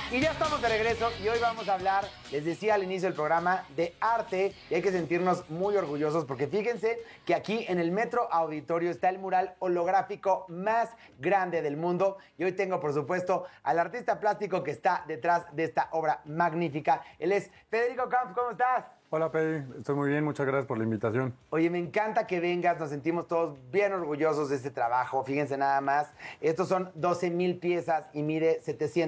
Y ya estamos de regreso y hoy vamos a hablar, les decía al inicio del programa, de arte y hay que sentirnos muy orgullosos porque fíjense que aquí en el Metro Auditorio está el mural holográfico más grande del mundo y hoy tengo por supuesto al artista plástico que está detrás de esta obra magnífica. Él es Federico Kampf, ¿cómo estás? Hola, Pei, estoy muy bien, muchas gracias por la invitación. Oye, me encanta que vengas, nos sentimos todos bien orgullosos de este trabajo. Fíjense nada más, estos son 12,000 piezas y mide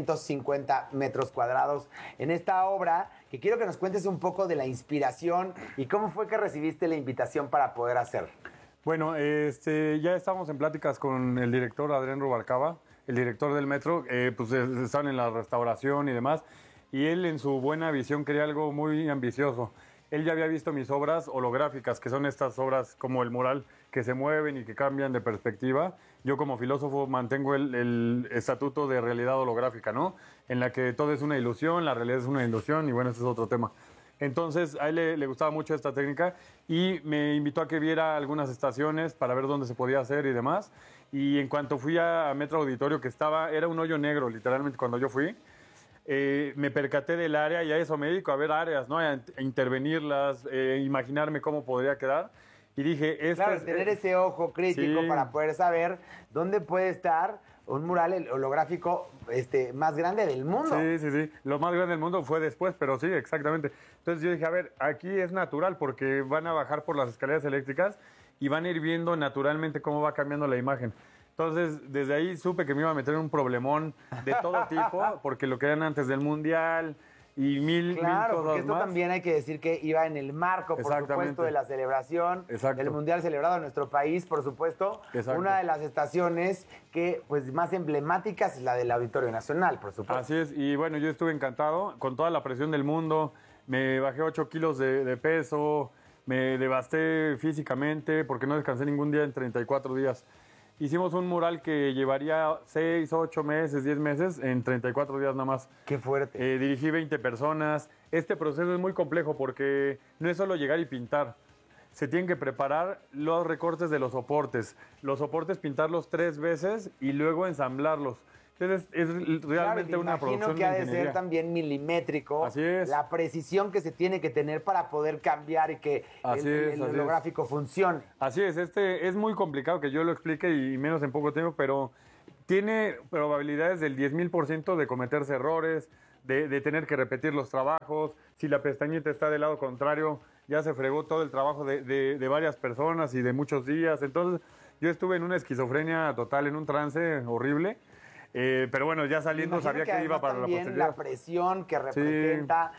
750 metros cuadrados. En esta obra, que quiero que nos cuentes un poco de la inspiración y cómo fue que recibiste la invitación para poder hacer. Bueno, ya estamos en pláticas con el director Adrián Rubalcaba, el director del Metro, pues están en la restauración y demás, y él en su buena visión quería algo muy ambicioso. Él ya había visto mis obras holográficas, que son estas obras como el mural, que se mueven y que cambian de perspectiva. Yo como filósofo mantengo el estatuto de realidad holográfica, ¿no? En la que todo es una ilusión, la realidad es una ilusión y bueno, ese es otro tema. Entonces a él le gustaba mucho esta técnica y me invitó a que viera algunas estaciones para ver dónde se podía hacer y demás. Y en cuanto fui a Metro Auditorio, que era un hoyo negro literalmente cuando yo fui, me percaté del área y a eso me dedico, a ver áreas, ¿no? A intervenirlas, imaginarme cómo podría quedar. Y dije, claro, tener ese ojo crítico sí, para poder saber dónde puede estar un mural holográfico más grande del mundo. Sí. Lo más grande del mundo fue después, pero sí, exactamente. Entonces yo dije, a ver, aquí es natural porque van a bajar por las escaleras eléctricas y van a ir viendo naturalmente cómo va cambiando la imagen. Entonces, desde ahí supe que me iba a meter en un problemón de todo tipo, porque lo querían antes del Mundial y mil Claro, cosas porque esto más. también hay que decir que iba en el marco, por supuesto, de la celebración del Mundial celebrado en nuestro país, por supuesto. Exacto. Una de las estaciones que, pues, más emblemáticas es la del Auditorio Nacional, por supuesto. Así es, y bueno, yo estuve encantado con toda la presión del mundo, me bajé 8 kilos de peso, me devasté físicamente porque no descansé ningún día en 34 días. Hicimos un mural que llevaría 6, 8 meses, 10 meses, en 34 días nada más. ¡Qué fuerte! Dirigí 20 personas. Este proceso es muy complejo porque no es solo llegar y pintar. Se tienen que preparar los recortes de los soportes pintarlos 3 veces y luego ensamblarlos. Entonces es realmente claro, una producción que ha de ingeniería. ser también milimétrico. Así es. La precisión que se tiene que tener para poder cambiar y que el holográfico funcione. Así es, es muy complicado que yo lo explique y menos en poco tiempo, pero tiene probabilidades del 10,000% de cometerse errores, de tener que repetir los trabajos. Si la pestañita está del lado contrario, ya se fregó todo el trabajo de varias personas y de muchos días. Entonces yo estuve en una esquizofrenia total, en un trance horrible. Pero bueno, ya saliendo sabía que iba para la posteridad. La presión que representa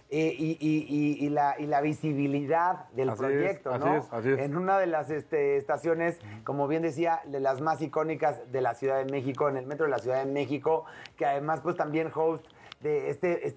y la visibilidad del proyecto, ¿no? Así es. En una de las estaciones, como bien decía, de las más icónicas de la Ciudad de México, en el metro de la Ciudad de México, que además pues también host de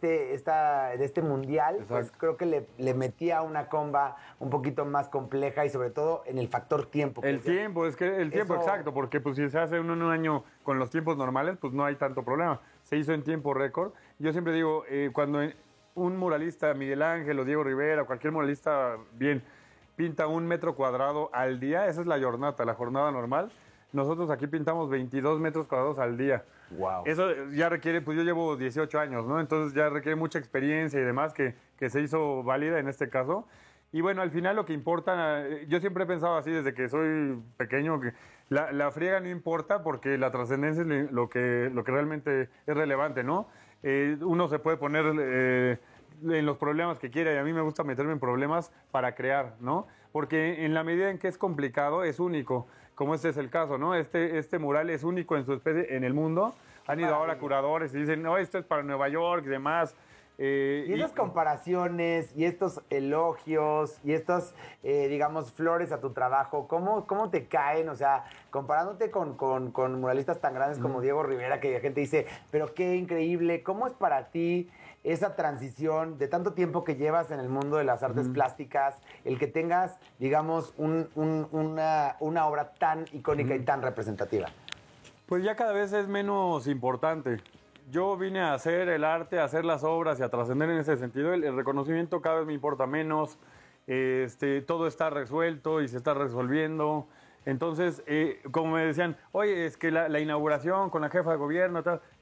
este mundial, exacto, pues creo que le metía una comba un poquito más compleja y sobre todo en el factor tiempo. El tiempo, exacto, porque pues si se hace un año con los tiempos normales, pues no hay tanto problema. Se hizo en tiempo récord. Yo siempre digo, cuando un muralista, Miguel Ángel o Diego Rivera, cualquier muralista bien, pinta 1 metro cuadrado al día, esa es la jornada normal. Nosotros aquí pintamos 22 metros cuadrados al día. Wow. Eso ya requiere, pues yo llevo 18 años, ¿no? Entonces ya requiere mucha experiencia y demás que se hizo válida en este caso. Y bueno, al final lo que importa, yo siempre he pensado así desde que soy pequeño, que la friega no importa porque la trascendencia es lo que realmente es relevante, ¿no? Uno se puede poner en los problemas que quiera y a mí me gusta meterme en problemas para crear, ¿no? Porque en la medida en que es complicado, es único, como este es el caso, ¿no? Este mural es único en su especie en el mundo. Han ido ahora curadores y dicen, no, esto es para Nueva York y demás. Y esas comparaciones y estos elogios y estas, digamos, flores a tu trabajo, ¿cómo te caen? O sea, comparándote con muralistas tan grandes como Diego Rivera, que la gente dice, pero qué increíble, ¿cómo es para ti esa transición de tanto tiempo que llevas en el mundo de las artes plásticas, el que tengas, digamos, una obra tan icónica y tan representativa? Pues ya cada vez es menos importante. Yo vine a hacer el arte, a hacer las obras y a trascender en ese sentido. El reconocimiento cada vez me importa menos. Todo está resuelto y se está resolviendo. Entonces, como me decían, oye, es que la inauguración con la jefa de gobierno,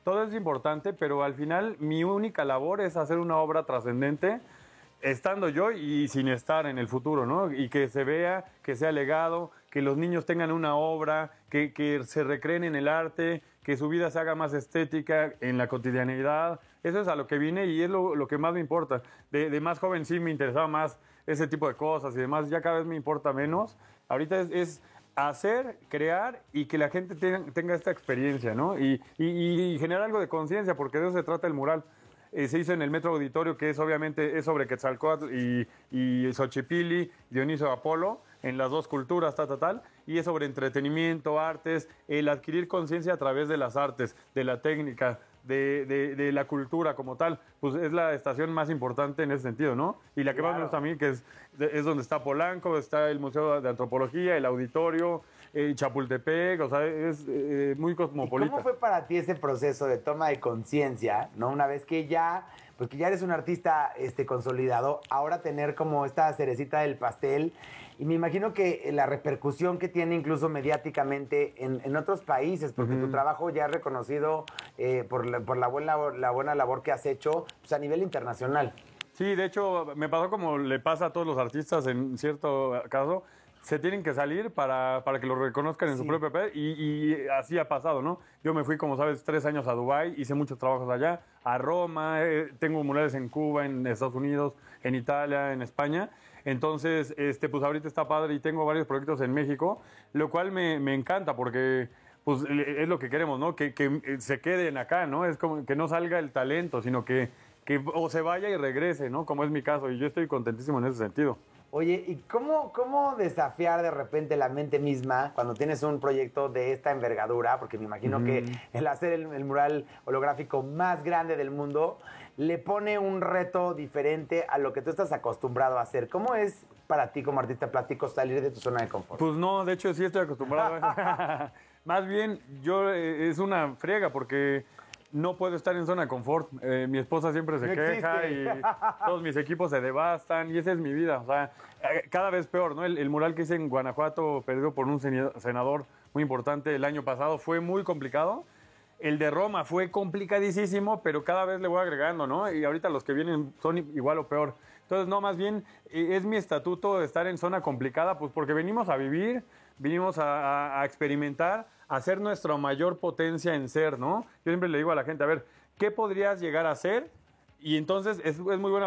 todo es importante, pero al final mi única labor es hacer una obra trascendente, estando yo y sin estar en el futuro, ¿no? Y que se vea, que sea legado, que los niños tengan una obra, que se recreen en el arte, que su vida se haga más estética en la cotidianidad. Eso es a lo que vine y es lo que más me importa. De más joven sí me interesaba más ese tipo de cosas y demás, ya cada vez me importa menos. Ahorita es hacer, crear y que la gente tenga esta experiencia, ¿no? Y generar algo de conciencia, porque de eso se trata el mural. Se hizo en el Metro Auditorio, que es obviamente es sobre Quetzalcóatl y Xochipilli, Dioniso Apolo, en las dos culturas, tal, y es sobre entretenimiento, artes, el adquirir conciencia a través de las artes, de la técnica, de la cultura como tal. Pues es la estación más importante en ese sentido, ¿no? Y la que más me gusta a mí, que es donde está Polanco, está el Museo de Antropología, el Auditorio, Chapultepec, o sea, es muy cosmopolita. ¿Y cómo fue para ti ese proceso de toma de conciencia, ¿no? Una vez que ya, pues que ya eres un artista consolidado, ahora tener como esta cerecita del pastel, y me imagino que la repercusión que tiene incluso mediáticamente en otros países, porque tu trabajo ya es reconocido por la buena labor que has hecho pues, a nivel internacional. Sí, de hecho, me pasó como le pasa a todos los artistas en cierto caso, se tienen que salir para que lo reconozcan en su propio país y así ha pasado, ¿no? Yo me fui, como sabes, 3 años a Dubái, hice muchos trabajos allá, a Roma, tengo murales en Cuba, en Estados Unidos, en Italia, en España. Entonces, pues ahorita está padre y tengo varios proyectos en México, lo cual me encanta porque pues es lo que queremos, ¿no? Que se queden acá, ¿no? Es como que no salga el talento, sino que o se vaya y regrese, ¿no? Como es mi caso, y yo estoy contentísimo en ese sentido. Oye, ¿y cómo desafiar de repente la mente misma cuando tienes un proyecto de esta envergadura? Porque me imagino que el hacer el mural holográfico más grande del mundo le pone un reto diferente a lo que tú estás acostumbrado a hacer. ¿Cómo es para ti como artista plástico salir de tu zona de confort? Pues no, de hecho sí estoy acostumbrado a eso. Más bien, es una friega porque no puedo estar en zona de confort. Mi esposa siempre se queja y todos mis equipos se devastan y esa es mi vida. O sea, cada vez peor, ¿no? El mural que hice en Guanajuato, perdido por un senador muy importante el año pasado, fue muy complicado. El de Roma fue complicadísimo, pero cada vez le voy agregando, ¿no? Y ahorita los que vienen son igual o peor. Entonces, no, más bien es mi estatuto de estar en zona complicada, pues porque venimos a vivir, venimos a experimentar, a hacer nuestra mayor potencia en ser, ¿no? Yo siempre le digo a la gente, a ver, ¿qué podrías llegar a ser? Y entonces es muy buena